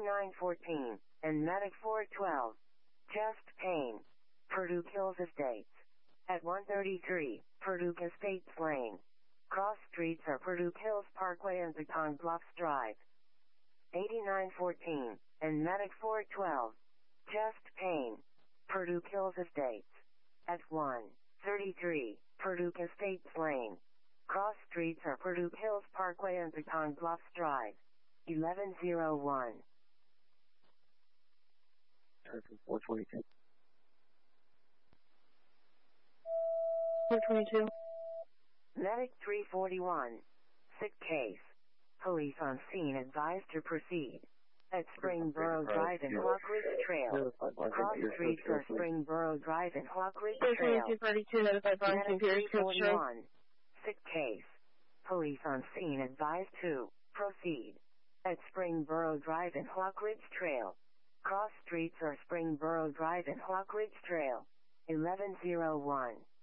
8914, and Medic 412. Chest pain. Purdue Hills Estates. At 133, Purdue Estates Lane. Cross streets are Purdue Hills Parkway and Baton Bluffs Drive. 8914, and Medic 412. Chest pain. Purdue Hills Estates. At 133, Purdue Estates Lane. Cross streets are Purdue Hills Parkway and Baton Bluffs Drive. 1101. 422. 422. Medic 341. Sick case. Police on scene advised to proceed. At Springboro Drive and Hawk Ridge Trail. Cross streets are Springboro Drive and Hawk Ridge Trail. 422, notified Medic Burlington, Pierce, Coach Show. 341. Sick case. Police on scene advised to proceed. At Springboro Drive and Hawk Ridge Trail. Cross streets are Springboro Drive and Hawk Ridge Trail. 1101.